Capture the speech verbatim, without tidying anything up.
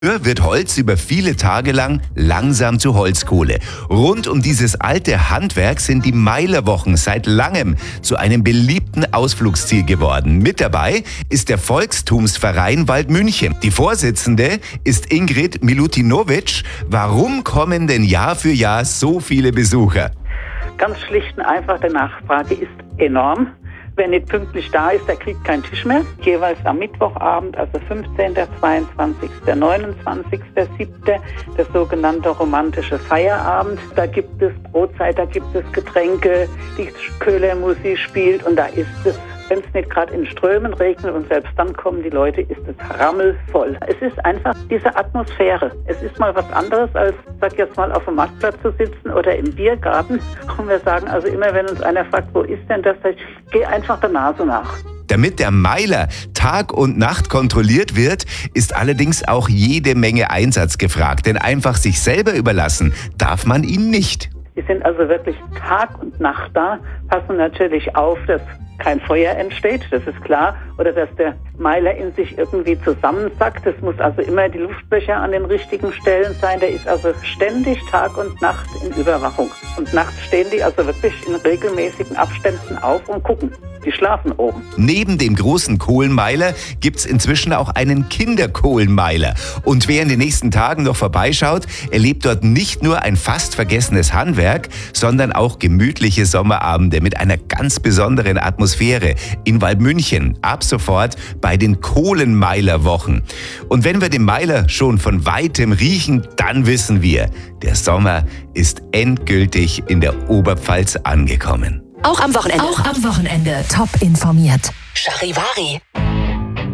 Früher wird Holz über viele Tage lang langsam zu Holzkohle. Rund um dieses alte Handwerk sind die Meilerwochen seit langem zu einem beliebten Ausflugsziel geworden. Mit dabei ist der Volkstumsverein Waldmünchen. Die Vorsitzende ist Ingrid Milutinovic. Warum kommen denn Jahr für Jahr so viele Besucher? Ganz schlicht und einfach, die Nachfrage ist enorm. Wer nicht pünktlich da ist, der kriegt keinen Tisch mehr. Jeweils am Mittwochabend, also fünfzehnten, zweiundzwanzigsten, neunundzwanzigsten, siebten der sogenannte romantische Feierabend. Da gibt es Brotzeit, da gibt es Getränke, die Köhlermusik spielt und da ist es, wenn es nicht gerade in Strömen regnet und selbst dann kommen die Leute, ist es rammelvoll. Es ist einfach diese Atmosphäre. Es ist mal was anderes, als, sag jetzt mal, auf dem Marktplatz zu sitzen oder im Biergarten. Und wir sagen also immer, wenn uns einer fragt, wo ist denn das, sag ich, geh einfach der Nase nach. Damit der Meiler Tag und Nacht kontrolliert wird, ist allerdings auch jede Menge Einsatz gefragt. Denn einfach sich selber überlassen darf man ihn nicht. Die sind also wirklich Tag und Nacht da, passen natürlich auf, dass kein Feuer entsteht, das ist klar, oder dass der Meiler in sich irgendwie zusammensackt. Es muss also immer die Luftböcher an den richtigen Stellen sein. Der ist also ständig Tag und Nacht in Überwachung. Und nachts stehen die also wirklich in regelmäßigen Abständen auf und gucken. Die schlafen oben. Neben dem großen Kohlenmeiler gibt's inzwischen auch einen Kinderkohlenmeiler. Und wer in den nächsten Tagen noch vorbeischaut, erlebt dort nicht nur ein fast vergessenes Handwerk, sondern auch gemütliche Sommerabende mit einer ganz besonderen Atmosphäre in Waldmünchen. Ab sofort bei den Kohlenmeilerwochen. Und wenn wir den Meiler schon von weitem riechen, dann wissen wir, der Sommer ist endgültig in der Oberpfalz angekommen. Auch am Wochenende. Auch am Wochenende. Top informiert. Charivari.